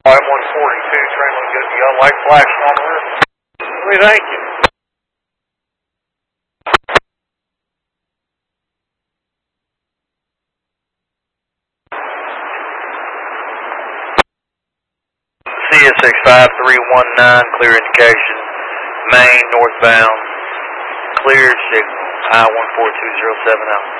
142, train on good, yellow light flashing on the roof. We thank you. CSX 5319, clear indication, Main northbound, clear signal, I-14207 out.